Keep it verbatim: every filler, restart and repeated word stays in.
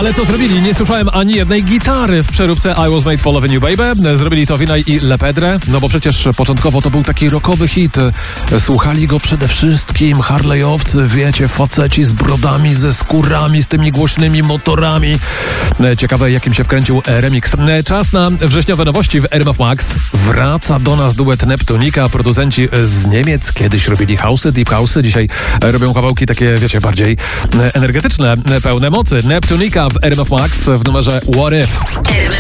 Ale to zrobili, nie słyszałem ani jednej gitary w przeróbce I Was Made for Loving You Baby. Zrobili to Vinay i Lepedre, no bo przecież początkowo to był taki rockowy hit. Słuchali go przede wszystkim Harley'owcy, wiecie, faceci z brodami, ze skórami, z tymi głośnymi motorami. Ciekawe, jakim się wkręcił remix. Czas na wrześniowe nowości w R M F Max. Wraca do nas duet Neptunika, producenci z Niemiec. Kiedyś robili house'y, deep house'y, dzisiaj robią kawałki takie, wiecie, bardziej energetyczne, pełne mocy. Neptunika w R M F Max w numerze What If.